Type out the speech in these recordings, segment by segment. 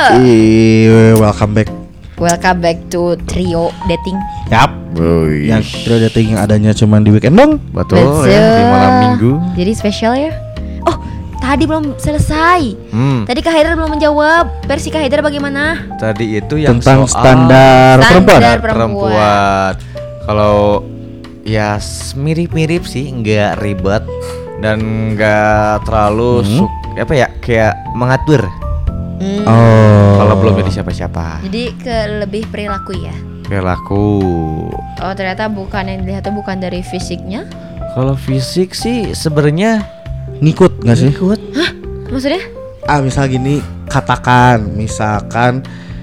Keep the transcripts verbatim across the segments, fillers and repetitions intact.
Ih, welcome back. Welcome back to Trio Dating. Yap. Oh, Yang trio dating yang adanya cuma di weekend dong. betul ya, di malam minggu. Jadi spesial ya. Oh, tadi belum selesai. Hmm. Tadi Kak Haidar belum menjawab. Versi Kak Haidar bagaimana? Tadi itu yang Tentang soal standar perempuan. Standar perempuan. Kalau ya s- mirip-mirip sih, nggak ribet dan nggak terlalu Hmm. suk- apa ya kayak mengatur. Hmm. Oh. Kalau belum jadi siapa-siapa. Jadi ke lebih perilaku ya. Perilaku. Oh, ternyata bukan yang dilihat tuh bukan dari fisiknya. Kalau fisik sih sebenarnya Ngikut nggak sih? ikut. Maksudnya? Ah, misal gini, katakan, misalkan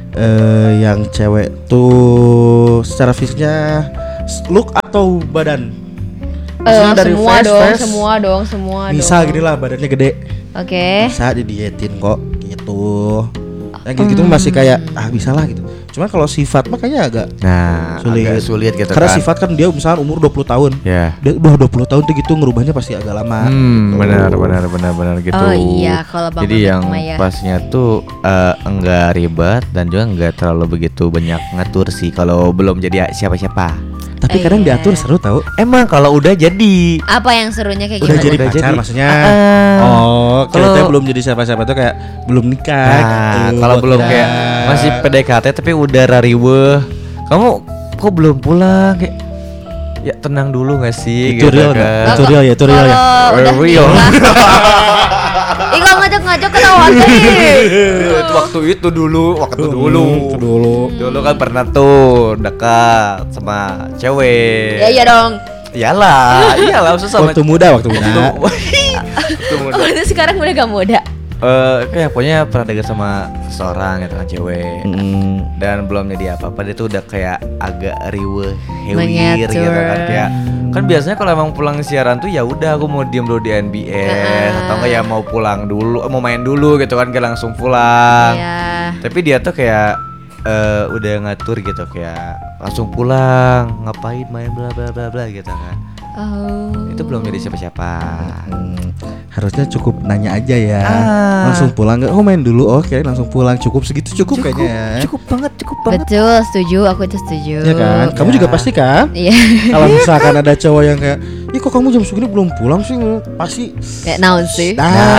eh, yang cewek tuh secara fisiknya look atau badan? Eh, Misalnya dari semua face, dong, face, semua dong, semua misal dong. gini lah, badannya gede, Oke. bisa didietin kok gitu. Yang gitu-gitu masih kayak ah bisa lah gitu. Cuman kalau sifat makanya agak Nah, sulit. agak sulit gitu Karena kan. sifat kan dia misalkan umur dua puluh tahun. Ya. Dia udah dua puluh tahun tuh gitu ngerubahnya pasti agak lama. Hmm, gitu. benar benar benar benar gitu. Oh iya, kalau Bang Jadi Mamet yang mah ya. pasnya tuh eh, enggak ribet dan juga enggak terlalu begitu banyak ngatur sih kalau belum jadi siapa-siapa. Tapi Eh, kadang iya. diatur seru tau. Emang kalau udah jadi. Apa yang serunya kayak Udah gimana? jadi Udah pacar jadi. maksudnya. Ah. Oh, Kalau- kalau belum jadi siapa-siapa tuh kayak belum nikah. Nah, gitu, kalau belum udah. kayak masih P D K T tapi udah rariweh. Kamu kok belum pulang kayak ya tenang dulu gak sih Itu gitu real kan. nggak? Itu real ya, itu real ya. Kalau udah Real. nikah. Ih, kok ngajak-ngajak ketahuan sih. Itu waktu itu dulu, waktu Hmm, dulu. itu dulu. Dulu kan pernah tuh dekat sama cewek. Ya iya dong. Iyalah, iyalah susah sama Waktu muda, waktu muda. Waktu muda. Oh, itu sekarang udah gak muda. Eh, kayak pokoknya pernah dekat sama seorang gitu kan cewek. Mm. Dan belum jadi apa-apa, dia tuh udah kayak agak riweh, hewir Mengatur. gitu kan kayak kan biasanya kalau emang pulang siaran tuh ya udah aku mau diem dulu di N B S Ah. atau enggak ya mau pulang dulu, mau main dulu gitu kan kayak langsung pulang. Iya. Tapi dia tuh kayak eh, udah ngatur gitu kayak langsung pulang, ngapain main bla bla bla bla gitu kan. Oh. Itu belum jadi siapa-siapa. Hmm, harusnya cukup nanya aja ya. Ah. Langsung pulang nggak? Oh main dulu, oke langsung pulang. Cukup segitu cukup, Cukup, kayaknya. Ya. cukup banget, cukup banget. Betul, setuju. Aku itu setuju. Ya kan? Kamu Ya. juga pasti kan? Iya. Kalau misalkan ada cowok yang kayak, ih kok kamu jam segini belum pulang sih? Pasti. Kayak naon sih.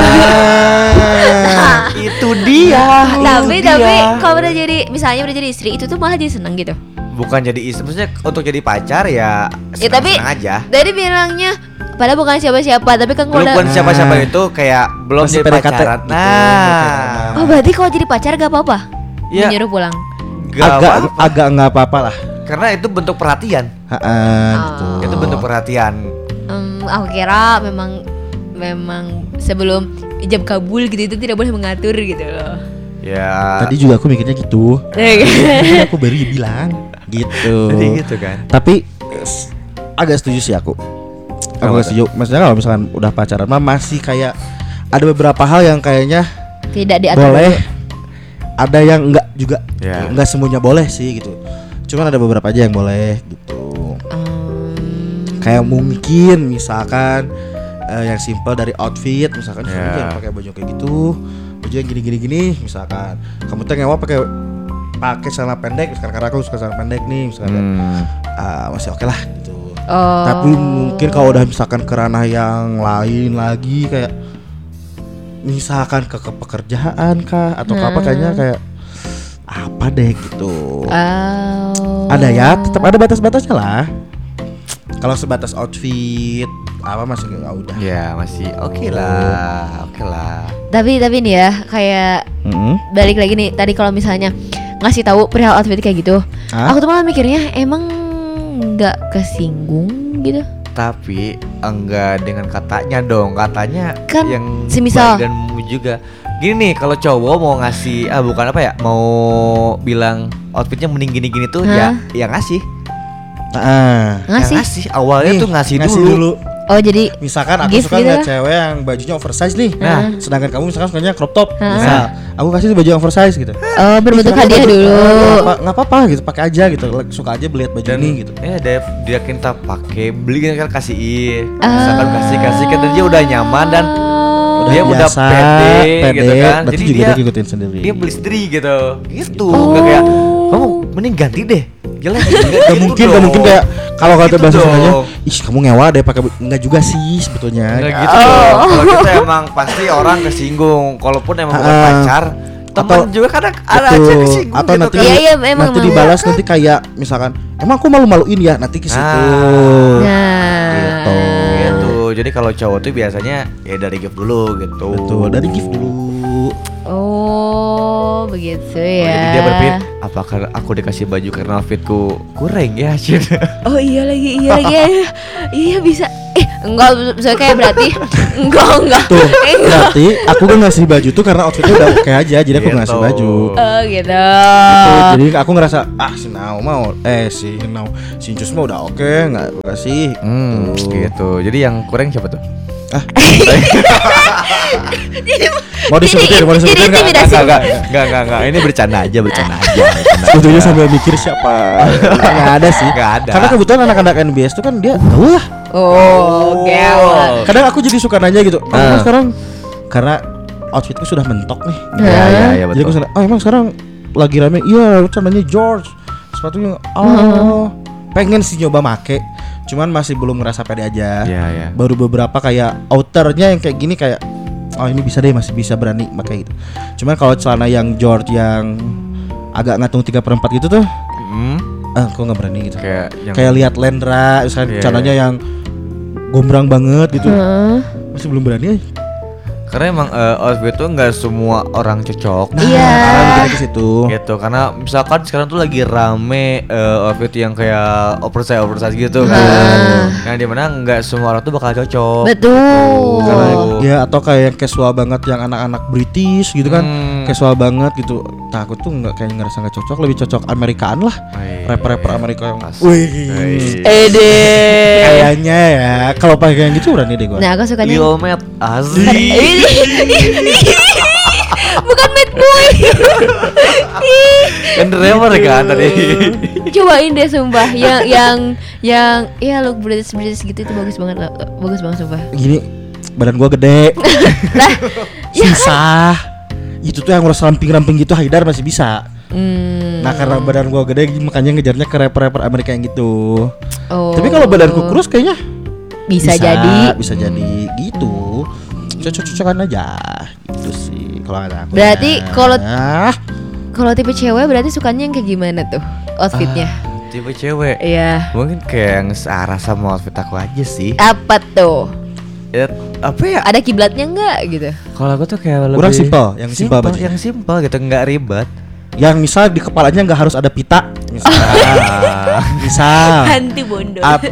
Nah, Itu dia. Tapi itu tapi dia. kalau udah jadi misalnya udah jadi istri itu tuh malah jadi seneng gitu. Bukan jadi istri, maksudnya untuk jadi pacar ya Ya tapi senang aja. dari bilangnya padahal bukan siapa-siapa tapi kan kalau Belum udah bukan siapa-siapa Nah. itu kayak belum Masih jadi P D K T pacaran. gitu, Nah, Oh, berarti kalau jadi pacar gak apa-apa. Ya. Menyuruh pulang. gak agak apa-apa. agak nggak apa-apa lah. Karena itu bentuk perhatian. Ha-ha, Oh. gitu. Itu bentuk perhatian. Hmm, aku kira memang memang sebelum ijab kabul gitu itu tidak boleh mengatur gitu loh. Ya. Tadi juga aku mikirnya gitu. Tadi aku baru bilang gitu. Tadi gitu kan. Tapi s- agak setuju sih aku. Aku Apa agak setuju. Maksudnya kalau misalkan udah pacaran mah masih kayak ada beberapa hal yang kayaknya Tidak diatur. boleh. dulu. Ada yang enggak juga. Ya. Enggak semuanya boleh sih gitu. Cuman ada beberapa aja yang boleh gitu. Hmm, Kayak mungkin misalkan eh, yang simple dari outfit, misalkan Ya. kamu jangan pakai baju kayak gitu, baju yang gini-gini gini, misalkan kamu tuh ngewa pakai pakai celana pendek, misalkan karena aku suka celana pendek nih, misalkan Hmm. ah, masih oke lah gitu. Oh. Tapi mungkin kalau udah misalkan ke ranah yang lain lagi kayak misalkan ke, ke pekerjaan kah atau ke apa Hmm. kayaknya kayak apa deh gitu. Oh. Ada ya, tetap ada batas-batasnya lah. Kalau sebatas outfit apa masih ya udah. Ya masih oke lah, oke lah. Tapi tapi nih ya kayak Mm-mm. balik lagi nih tadi kalau misalnya ngasih tahu perihal outfit kayak gitu. Hah? Aku tuh malah mikirnya emang nggak kesinggung gitu. Tapi enggak dengan katanya dong, katanya Kan yang semisal- baik dan mu juga. Gini nih, kalau cowok mau ngasih ah bukan apa ya, mau bilang outfitnya mending gini-gini tuh Hah? ya ya ngasih. Ah. Ngasih. Yang ngasih awalnya Nih, tuh ngasih, dulu. Oh jadi Misalkan aku Gift suka gitu ngeliat ya? cewek yang bajunya oversize nih. Nah. Sedangkan kamu misalkan sukanya crop top. Hah? Misal, aku kasih tuh baju yang oversize gitu. oh berbentuk Misalkan hadiah baju- dulu. eh, apa- nggak apa-apa gitu, pakai aja gitu. Suka aja beli baju Dan ini gitu. ya dia dia kita pakai beli kan kasih Ah. misalkan kasih kasih kan dan dia udah nyaman dan Udah dia udah biasa, pede, pede, gitu kan. berarti Jadi juga dia dia ngikutin sendiri. Dia beli sendiri gitu. Gitu. Oh. Nggak kayak kamu mending ganti deh. Jelek. Gak mungkin, gak mungkin kayak kalau kata Gitu bahasa dong. Sundanya, ih kamu ngewa deh pakai bu-" enggak juga sih sebetulnya. Nggak gitu dong. Kalau kita emang pasti orang kesinggung. Kalaupun emang bukan Ah. pacar, teman Atau- juga kadang ada Betul. aja kesinggung Atau gitu nanti kan. Iya, iya, emang, nanti emang. dibalas nanti kayak misalkan emang aku malu-maluin ya nanti ke situ. Ah. Nah. Gitu. Gitu. Jadi kalau cowok tuh biasanya ya dari gift dulu gitu. Betul, dari gift dulu. Oh, begitu Oh, ya. jadi dia berpikir apakah aku dikasih baju karena outfitku kurang ya Cid? Oh iya lagi, iya lagi. Iya bisa. Eh, enggak, misalnya kayak berarti enggak, enggak. Tuh, Eh, enggak. berarti aku kan ngasih baju tuh karena outfitnya udah oke aja, jadi aku Gitu. ngasih baju. Oh gitu. Tuh, jadi aku ngerasa ah si Nau mau eh si Nau si Incus mah udah oke nggak kasih. Hmm, gitu. Jadi yang kurang siapa tuh? Mau disebutin, mau disebutin Jadi nggak? intimidasi. Enggak, enggak, enggak, enggak, enggak. Ini bercanda aja, bercanda aja. bercanda Sebetulnya aja. sambil mikir siapa. Nggak ada sih. Nggak ada. Karena kebetulan anak-anak N B S tuh kan dia tahu lah. Oh, gawat. Kadang aku jadi suka nanya gitu. Oh, Ah. emang sekarang karena outfitku sudah mentok nih. Iya, iya, iya Jadi aku betul. sana, oh emang sekarang lagi rame. Iya, celananya George. Sepatunya oh. Pengen sih nyoba make. Cuman masih belum ngerasa pede aja. Iya, iya. Baru beberapa kayak outernya yang kayak gini kayak oh ini bisa deh, masih bisa berani pakai gitu. Cuman kalau celana yang George yang agak ngatung tiga per empat gitu tuh Hmm, ah aku nggak berani gitu. kayak yang Kayak lihat Lendra misalnya Iya, celananya yang gombrang banget gitu. Heeh. Masih belum berani. karena emang eh, outfit tuh nggak semua orang cocok. Nah, Iya. karena mikirnya ke situ. Gitu, karena misalkan sekarang tuh lagi rame eh, outfit yang kayak oversize oversize gitu kan. Nah. Yang dimana nggak semua orang tuh bakal cocok. Betul. Karena Oh. ya atau kayak yang casual banget yang anak-anak British gitu kan. Hmm. Casual banget gitu. Nah, aku tuh nggak kayak ngerasa nggak cocok, lebih cocok Amerikaan lah. Oh, iya. Rapper-rapper Amerika yang Asik. wih. Wih. Ede. Kayaknya ya kalau pakai yang gitu berani deh gua. Nah, aku sukanya Lil Matt asik. bukan Mad Boy. Kan rapper kan tadi. Cobain deh sumpah yang yang yang ya look British British gitu itu bagus banget loh. Bagus banget sumpah. Gini badan gua gede. Lah, ya kan? Susah. Itu tuh yang harus ramping-ramping gitu Haidar masih bisa. Hmm. Nah karena badan gua gede makanya ngejarnya ke rapper-rapper Amerika yang gitu. Oh. Tapi kalau badanku kurus kayaknya bisa, jadi. bisa jadi gitu. Cocok-cocokan aja gitu sih kalau ada aku. Berarti kalau- ah, Kalau tipe cewek berarti sukanya yang kayak gimana tuh outfitnya? Tipe cewek. Iya. Mungkin kayak yang searah sama outfit aku aja sih. Apa tuh? Ya, apa ya? Ada kiblatnya enggak gitu? Kalau aku tuh kayak lebih Kurang simple, yang simple simple, bajunya. yang simple gitu, nggak ribet. yang misal di kepalanya nggak harus ada pita. Misal, Ah. misal. Hantu bondo. Ap-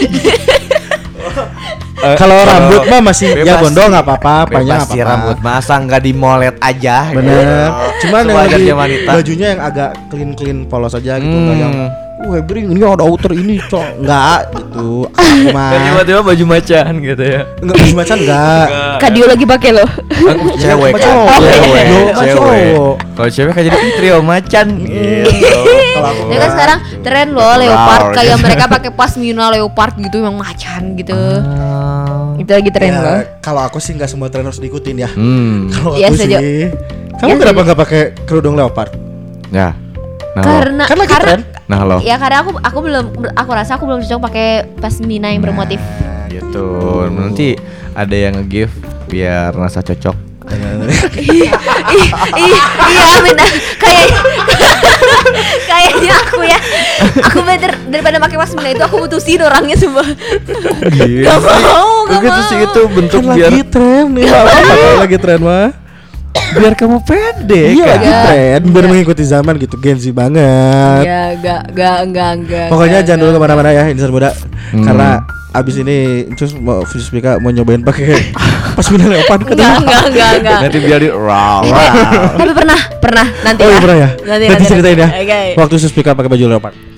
Eh, Kalau rambut mah masih ya bebas bondo sih. nggak apa-apa, Bebas panjang nggak sih apa-apa. rambut, masa nggak dimolet aja? Bener. gitu. Cuman yang Sewajarnya lagi wanita. bajunya yang agak clean clean polos aja gitu, nggak Hmm. yang wah bring ini ada outer ini cok nggak gitu. Aku mah Dan tiba-tiba baju macan gitu ya. nggak baju macan nggak. Kadio lagi pakai loh. Aku cewek sama kan, cowok. cewek, Yo, sama cewek. cowok. Kalau cewek kan jadi trio macan gitu. Kalau aku Ya kan sekarang tren loh leopard kayak mereka pakai pasmina leopard gitu yang macan gitu. Ah. Itu lagi tren ya, loh. kalau aku sih nggak semua tren harus diikutin ya. Hmm. Kalau Iya, aku setuju. sih, kamu Iya, kenapa setuju. nggak pakai kerudung leopard? Ya. Nah, lo. Karena Kan lagi karena tren. Nah, lo. ya karena aku aku belum aku rasa aku belum cocok pakai pasmina yang bermotif. Nah, Gitu. Nanti ada yang nge-give biar rasa cocok. Ih, iya amin kayak kayaknya aku ya aku better daripada pakai pasmina itu aku mutusin orangnya semua. Gak mau, gak Gitu mau. sih itu bentuk kan biar lagi tren nih, apa kalau lagi tren mah? biar kamu pede Iya kan. lagi tren, biar mengikuti zaman gitu, Gen Z banget. Gak, gak, gak, gak, gak. Pokoknya gak, jangan dulu gak. kemana-mana ya insan muda, Hmm. karena abis ini terus mau Fispika mau nyobain pakai pasmina leopard Enggak, katanya. enggak, enggak, enggak. Nanti biar di raw. Tapi pernah, pernah nanti Oh ya. iya pernah ya. Nanti, Nanti ceritain ya. Oke. Waktu Fispika pakai baju leopard.